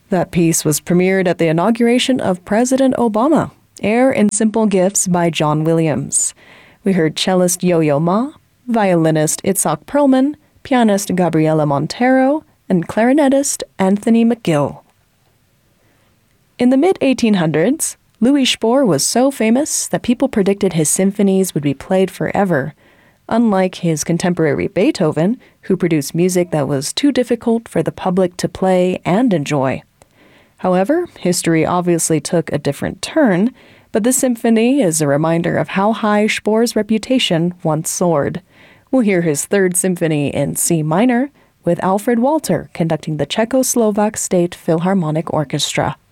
That piece was premiered at the inauguration of President Obama, Air in Simple Gifts by John Williams. We heard cellist Yo-Yo Ma, violinist Itzhak Perlman, pianist Gabriela Montero, and clarinetist Anthony McGill. In the mid-1800s, Louis Spohr was so famous that people predicted his symphonies would be played forever, unlike his contemporary Beethoven, who produced music that was too difficult for the public to play and enjoy. However, history obviously took a different turn, but this symphony is a reminder of how high Spohr's reputation once soared. We'll hear his Third Symphony in C minor, with Alfred Walter conducting the Czechoslovak State Philharmonic Orchestra.